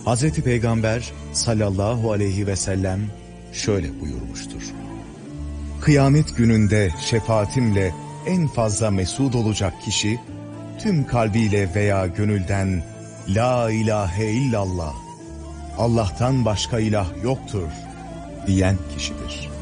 Hazreti Peygamber sallallahu aleyhi ve sellem şöyle buyurmuştur. Kıyamet gününde şefaatimle en fazla mesut olacak kişi, tüm kalbiyle veya gönülden La ilahe illallah, Allah'tan başka ilah yoktur diyen kişidir.